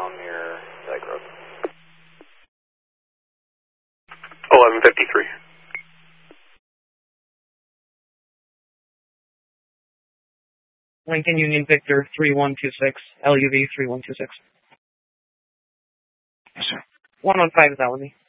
down near Dyke Road. 1153. Lincoln Union Victor 3126, LUV 3126. Yes, sir. 115 is LUV.